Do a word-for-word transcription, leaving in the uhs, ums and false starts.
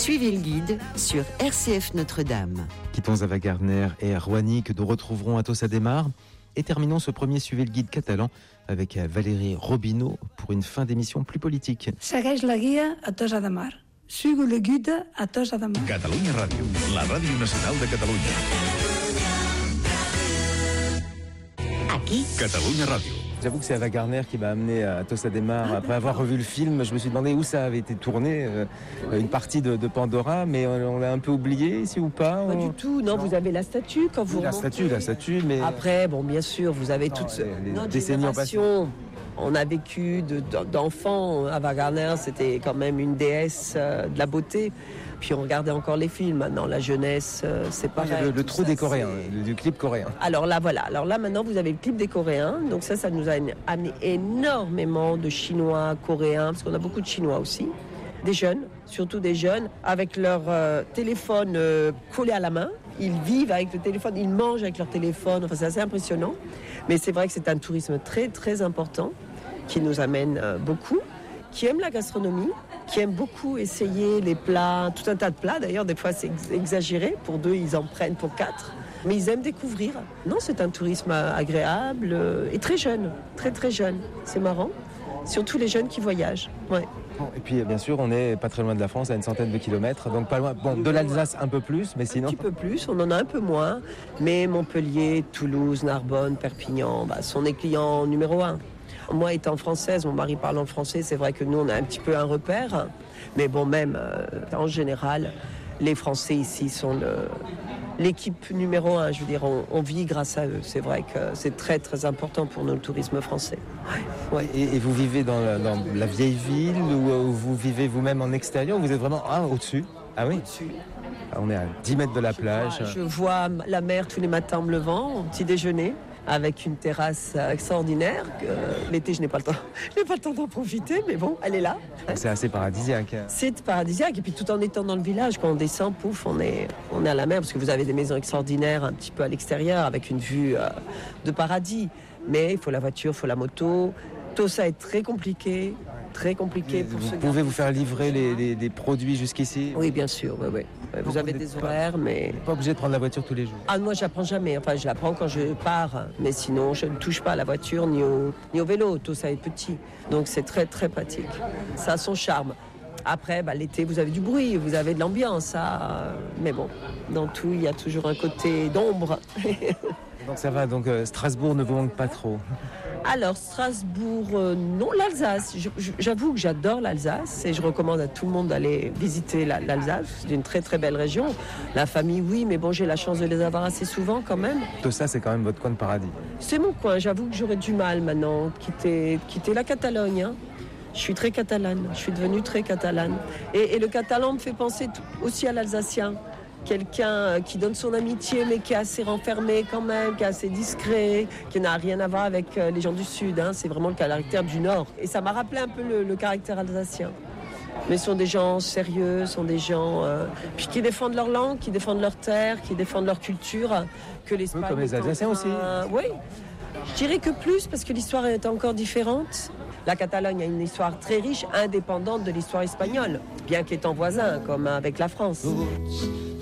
Suivez le guide sur R C F Notre-Dame. Quittons Ava Gardner et Rouhani que nous retrouverons à Tossa de Mar. Et terminons ce premier Suivez le guide catalan avec Valérie Robineau pour une fin d'émission plus politique. Segueix la guia a Tossa de Mar. Suivi le guide a Tossa de Mar. Catalunya Ràdio, la ràdio nacional de Catalunya. Aquí, Catalunya Ràdio. J'avoue que c'est Ava Gardner qui m'a amené à Tossa de Mar. Après avoir revu le film, je me suis demandé où ça avait été tourné, euh, une partie de, de Pandora, mais on, on l'a un peu oublié ici ou pas Pas on... du tout, non, non, vous avez la statue quand vous La remontez. statue, la statue, mais... Après, bon, bien sûr, vous avez non, toutes les, les notre décennies en passé. génération. On a vécu de, d'enfants. Ava Gardner, c'était quand même une déesse euh, de la beauté. Puis on regardait encore les films. Maintenant, la jeunesse, euh, c'est pareil. Le, le trou ça, des Coréens, c'est... le, du clip coréen. Alors là, voilà. Alors là, maintenant, vous avez le clip des Coréens. Donc ça, ça nous a amené énormément de Chinois, Coréens, parce qu'on a beaucoup de Chinois aussi. Des jeunes, surtout des jeunes, avec leur euh, téléphone euh, collé à la main. Ils vivent avec le téléphone, ils mangent avec leur téléphone. Enfin, c'est assez impressionnant. Mais c'est vrai que c'est un tourisme très, très important qui nous amène euh, beaucoup, qui aime la gastronomie, qui aiment beaucoup essayer les plats, tout un tas de plats. D'ailleurs, des fois, c'est exagéré. Pour deux, ils en prennent pour quatre. Mais ils aiment découvrir. Non, c'est un tourisme agréable et très jeune. Très, très jeune. C'est marrant. Surtout les jeunes qui voyagent. Ouais. Et puis, bien sûr, on n'est pas très loin de la France, à une centaine de kilomètres. Donc, pas loin. Bon, de l'Alsace, un peu plus, mais sinon... Un petit peu plus. On en a un peu moins. Mais Montpellier, Toulouse, Narbonne, Perpignan, bah, sont des clients numéro un. Moi, étant française, mon mari parlant français, c'est vrai que nous, on a un petit peu un repère. Mais bon, même euh, en général, les Français ici sont le, l'équipe numéro un. Je veux dire, on, on vit grâce à eux. C'est vrai que c'est très, très important pour nous, le tourisme français. Ouais, ouais. Et, et vous vivez dans la, dans la vieille ville ou, ou vous vivez vous-même en extérieur ou vous êtes vraiment ah, au-dessus? Ah oui, au-dessus. On est à dix mètres de la je plage. Vois, je vois la mer tous les matins en me levant, au petit déjeuner, avec une terrasse extraordinaire. Que l'été, je n'ai pas le temps, je n'ai pas le temps d'en profiter, mais bon, elle est là. C'est assez paradisiaque. C'est paradisiaque. Et puis tout en étant dans le village, quand on descend, pouf, on est, on est à la mer, parce que vous avez des maisons extraordinaires un petit peu à l'extérieur, avec une vue euh, de paradis. Mais il faut la voiture, il faut la moto. Tout ça est très compliqué. Très compliqué pour vous se pouvez garder. vous faire livrer les, les, les produits jusqu'ici? Oui, bien sûr. Oui, oui. Vous Donc avez vous des n'êtes pas- horaires, mais... Pas obligé de prendre la voiture tous les jours. Ah, moi, je la prends jamais. Enfin, je la prends quand je pars. Mais sinon, je ne touche pas à la voiture ni au, ni au vélo. Tout ça est petit. Donc, c'est très, très pratique. Ça a son charme. Après, bah, l'été, vous avez du bruit, vous avez de l'ambiance. Ça... Mais bon, dans tout, il y a toujours un côté d'ombre. Donc ça va, donc euh, Strasbourg ne vous manque pas trop. Alors, Strasbourg, euh, non, l'Alsace. Je, je, j'avoue que j'adore l'Alsace et je recommande à tout le monde d'aller visiter la, l'Alsace. C'est une très, très belle région. La famille, oui, mais bon, j'ai la chance de les avoir assez souvent quand même. Tout ça, c'est quand même votre coin de paradis. C'est mon coin. J'avoue que j'aurais du mal maintenant de quitter, quitter la Catalogne. Hein. Je suis très catalane. Je suis devenue très catalane. Et, et le catalan me fait penser t- aussi à l'Alsacien. Quelqu'un qui donne son amitié, mais qui est assez renfermé quand même, qui est assez discret, qui n'a rien à voir avec les gens du Sud. Hein. C'est vraiment le caractère du Nord. Et ça m'a rappelé un peu le, le caractère alsacien. Mais ce sont des gens sérieux, sont des gens euh, puis qui défendent leur langue, qui défendent leur terre, qui défendent leur culture. Que l'Espagne Oui, comme les est en Alsaciens train- aussi. Oui, je dirais que plus, parce que l'histoire est encore différente. La Catalogne a une histoire très riche, indépendante de l'histoire espagnole, bien qu'étant voisin, comme avec la France.